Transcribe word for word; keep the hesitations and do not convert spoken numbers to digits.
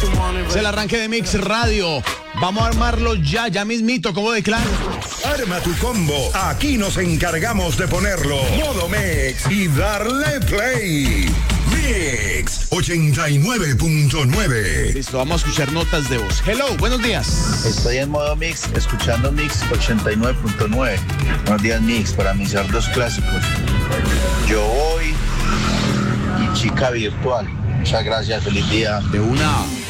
Es el arranque de Mix Radio. Vamos a armarlo ya, ya mismito, como declaro. Arma tu combo. Aquí nos encargamos de ponerlo. Modo Mix y darle play. Mix ochenta y nueve punto nueve. Listo, vamos a escuchar notas de voz. Hello, buenos días. Estoy en modo Mix, escuchando Mix ochenta y nueve punto nueve. Buenos días, Mix, para mis dos clásicos. Yo voy y Chica Virtual. Muchas gracias, feliz día. De una.